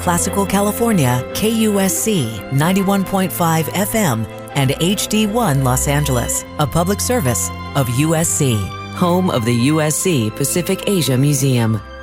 Classical California, KUSC 91.5 FM, and HD1 Los Angeles, a public service of USC, home of the USC Pacific Asia Museum.